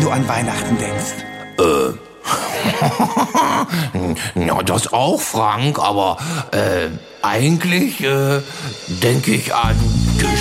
du an Weihnachten denkst? Ja, das auch, Frank, aber eigentlich denke ich an